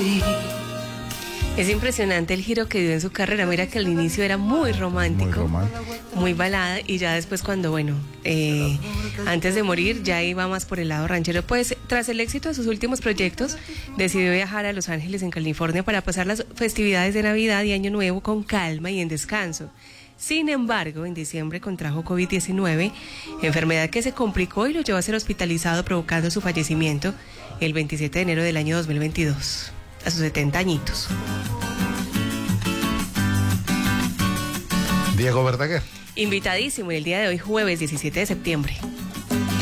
Es impresionante el giro que dio en su carrera. Mira que al inicio era muy romántico, muy balada, y ya después cuando, antes de morir ya iba más por el lado ranchero. Pues tras el éxito de sus últimos proyectos, decidió viajar a Los Ángeles, en California, para pasar las festividades de Navidad y Año Nuevo con calma y en descanso. Sin embargo, en diciembre contrajo COVID-19, enfermedad que se complicó y lo llevó a ser hospitalizado, provocando su fallecimiento el 27 de enero del año 2022, a sus 70 añitos. Diego Verdaguer. Invitadísimo el día de hoy, jueves 17 de septiembre.